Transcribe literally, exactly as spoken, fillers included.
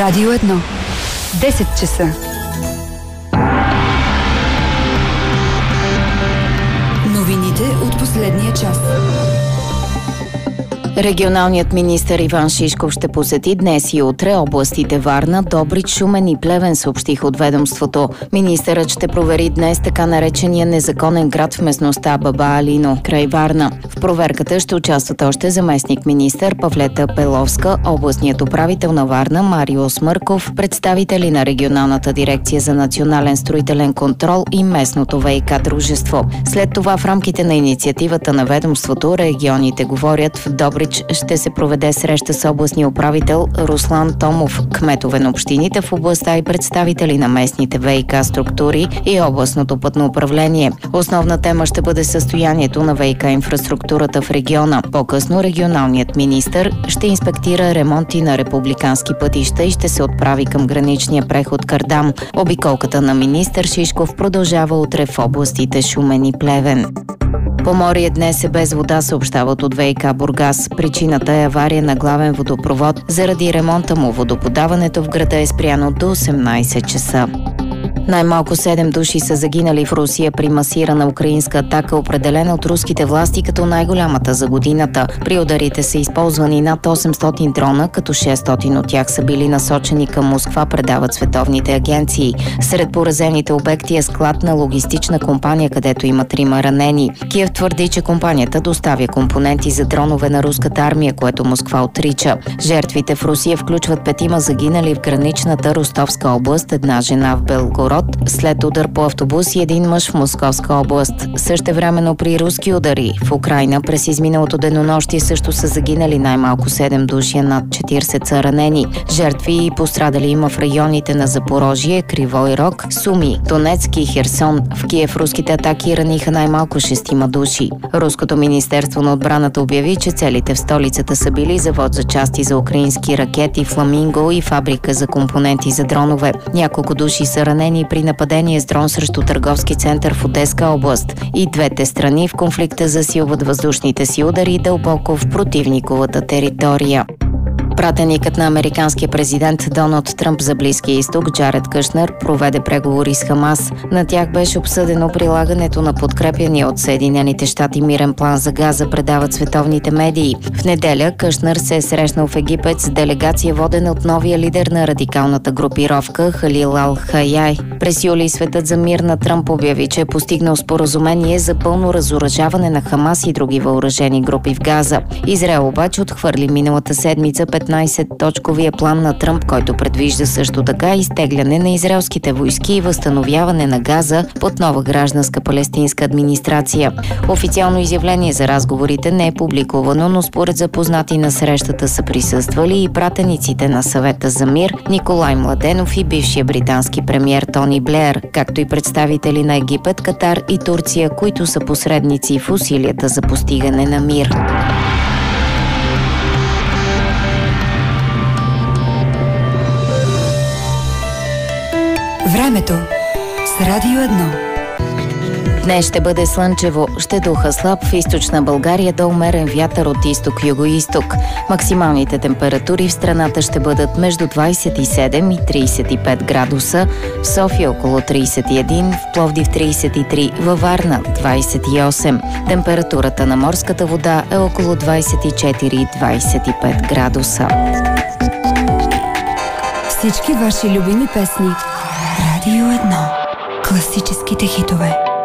Радио едно. десет часа. Новините от последния час. Регионалният министър Иван Шишков ще посети днес и утре областите Варна, Добрич, Шумен и Плевен, съобщиха от ведомството. Министърът ще провери днес така наречения незаконен град в местността Баба Алино, край Варна. В проверката ще участват още заместник министър Павлета Пеловска, областният управител на Варна Марио Смърков, представители на регионалната дирекция за национален строителен контрол и местното ВиК дружество. След това в рамките на инициативата на ведомството Регионите говорят в Добрич ще се проведе среща с областния управител Руслан Томов, кметове на общините в областта и представители на местните ВиК структури и областното пътно управление. Основна тема ще бъде състоянието на ВиК инфраструктурата в региона. По-късно регионалният министър ще инспектира ремонти на републикански пътища и ще се отправи към граничния преход Кардам. Обиколката на министър Шишков продължава утре в областите Шумен и Плевен. Поморие днес е без вода, съобщават от ВиК Бургас. Причината е авария на главен водопровод. Заради ремонта му водоподаването в града е спряно до осемнайсет часа. Най-малко седем души са загинали в Русия при масирана украинска атака, определена от руските власти като най-голямата за годината. При ударите са използвани над осемстотин дрона, като шестстотин от тях са били насочени към Москва, предават световните агенции. Сред поразените обекти е склад на логистична компания, където има трима ранени. Киев твърди, че компанията доставя компоненти за дронове на руската армия, което Москва отрича. Жертвите в Русия включват петима загинали в граничната Ростовска област, една жена в Белгород, след удар по автобус и един мъж в Московска област. Същевременно при руски удари в Украйна през изминалото денонощие също са загинали най-малко седем души, над четирийсет са ранени. Жертви и пострадали има в районите на Запорожие, Кривой Рог, Суми, Донецк и Херсон. В Киев руските атаки раниха най-малко шестима души. Руското министерство на отбраната обяви, че целите в столицата са били завод за части за украински ракети Фламинго и фабрика за компоненти за дронове. Няколко души са ранени при нападение с дрон срещу търговски център в Одеска област. И двете страни в конфликта засилват въздушните си удари дълбоко в противниковата територия. Пратеникът на американския президент Доналд Тръмп за Близкия изток Джаред Кушнер проведе преговори с Хамас. На тях беше обсъдено прилагането на подкрепяния от Съединените щати мирен план за Газа, предават световните медии. В неделя Кушнер се е срещнал в Египет с делегация, водена от новия лидер на радикалната групировка Халил Ал-Хайяй. През юли Светът за мир на Тръмп обяви, че е постигнал споразумение за пълно разоръжаване на Хамас и други въоръжени групи в Газа. Израел обаче отхвърли миналата седмица петнайсет-точковия план на Тръмп, който предвижда също така изтегляне на израелските войски и възстановяване на Газа под нова гражданска палестинска администрация. Официално изявление за разговорите не е публикувано, но според запознати на срещата са присъствали и пратениците на Съвета за мир Николай Младенов и бившия британски премиер Тони Блеер, както и представители на Египет, Катар и Турция, които са посредници в усилията за постигане на мир. Времето с Радио едно. Днес ще бъде слънчево, ще духа слаб в източна България до умерен вятър от изток-юго-исток. Максималните температури в страната ще бъдат между двайсет и седем и трийсет и пет градуса, в София около трийсет и един, в Пловдив трийсет и три, във Варна двайсет и осем. Температурата на морската вода е около двайсет и четири и двайсет и пет градуса. Всички ваши любими песни. Радио едно. Класическите хитове.